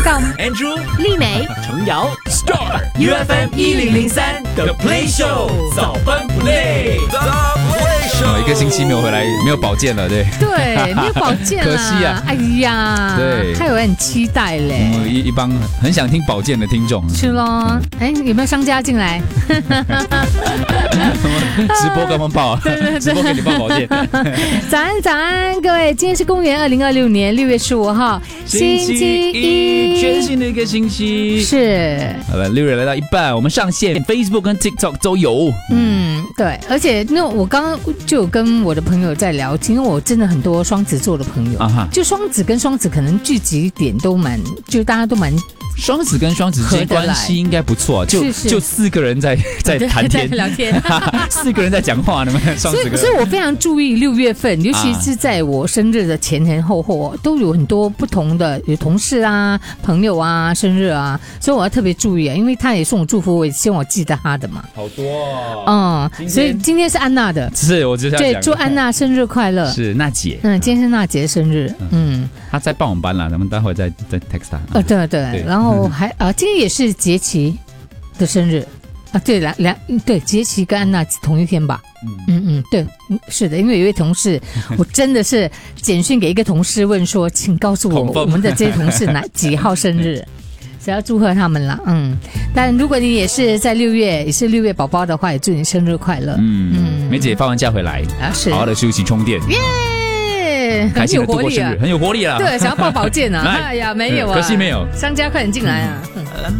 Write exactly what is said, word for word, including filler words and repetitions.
港 Andrew、 丽美、 程瑶 Star U F M 一零零三 The Play Show 早班 Play The Play Show 哦，一个星期没有回来，没有保健了，对。 对，没有保健可惜啊！ 哎呀， 对， 还有人很期待嘞。 我们一一帮很想听保健的听众， 是咯，哎，有没有商家进来？ 直播跟我们报，直播给你报保健。 早安，早安，各位，今天是公元二零二六年六月十五号，星期一， 全新的一个星期。 是， 好了，六月来到一半，我们上线 Facebook 跟 TikTok 都有。 嗯，对，而且那我刚刚就有跟我的朋友在聊，因为我真的很多双子座的朋友， 啊哈， 就双子跟双子可能聚集点都蛮，就大家都蛮。 双子跟双子之间关系应该不错，就是是就四个人在在谈天在聊天， 四个人在讲话，那么双子跟所以，所以我非常注意六月份，尤其是在我生日的前前后後，都有很多不同的有同事啊、朋友啊生日啊，所以我要特别注意啊，因为他也送我祝福，我也希望我记得他的嘛。 好多哦， 嗯，所以今天是安娜的， 是我只想讲， 对，祝安娜生日快乐。 是娜姐， 嗯，今天是娜姐生日，嗯， 她在帮我们班啦，咱们待会再再 text 她。 呃，对对， 对然后还啊，今天也是杰奇的生日啊，对两两对，杰奇跟安娜同一天吧？嗯嗯，对，是的，因为有一位同事，我真的是简讯给一个同事问说，请告诉我我们的这些同事哪几号生日。只要祝贺他们啦，嗯，但如果你也是在六月，也是六月宝宝的话，也祝你生日快乐。 嗯嗯，梅姐放完假回来啊，是好好的休息充电， 耶， 开心的很有活力啊， 很有活力啊。 对，想要报宝剑啊，哎呀，没有啊， 可惜没有， 商家快点进来啊。